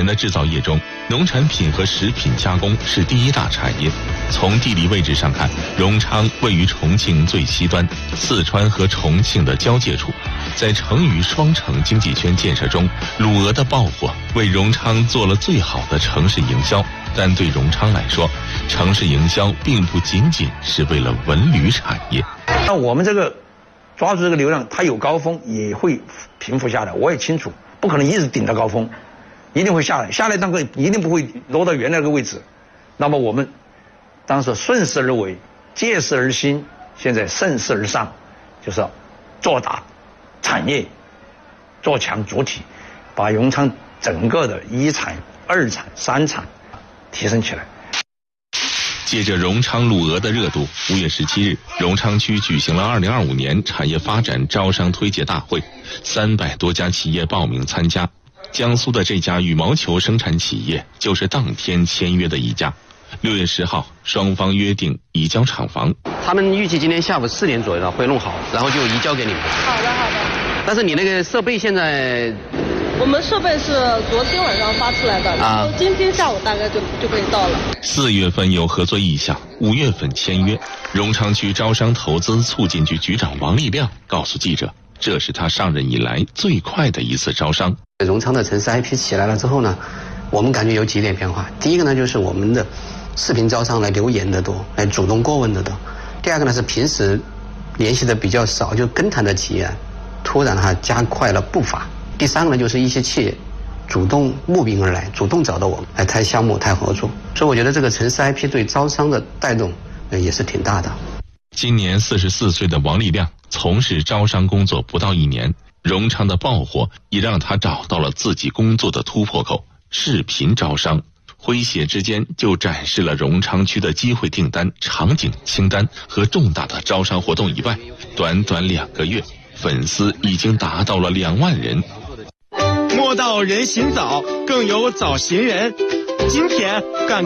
前的制造业中，农产品和食品加工是第一大产业。从地理位置上看，荣昌位于重庆最西端，四川和重庆的交界处。在成渝双城经济圈建设中，鲁俄的爆火为荣昌做了最好的城市营销。但对荣昌来说，城市营销并不仅仅是为了文旅产业。 那我们这个抓住这个流量，它有高峰也会平复下来，我也清楚，不可能一直顶着高峰，一定会下来，下来当个一定不会落到原来那个位置。那么我们当时顺势而为，借势而兴，现在顺势而上，就是要做大产业，做强主体，把荣昌整个的一产、二产、三产提升起来。 借着荣昌鲁俄的热度，5月17日，荣昌区举行了2025年产业发展招商推介大会，300多家企业报名参加。江苏的这家羽毛球生产企业就是当天签约的一家。6月10号，双方约定移交厂房。 他们预计今天下午4点左右会弄好，然后就移交给你们。 好的，好的。 但是你那个设备现在？ 我们设备是昨天晚上发出来的，然后今天下午大概就可以到了。 4月份有合作意向，5月份签约。荣昌区招商投资促进局局长王立亮告诉记者，这是他上任以来最快的一次招商。 荣昌的城市 IP 起来了之后呢，我们感觉有几点变化。第一个呢，就是我们的视频招商来留言的多，来主动过问的多。第二个呢，是平时联系的比较少，就跟谈的企业，突然加快了步伐。第三个呢，就是一些企业主动慕名而来，主动找到我们来谈项目、谈合作。所以我觉得这个城市 IP 对招商的带动也是挺大的。 今年44岁的王立亮从事招商工作不到1年，荣昌的爆火也让他找到了自己工作的突破口——视频招商。诙谐之间就展示了荣昌区的机会订单、场景清单和重大的招商活动以外，短短2个月，粉丝已经达到了2万人。 莫道人行早，更有早行人。今天赶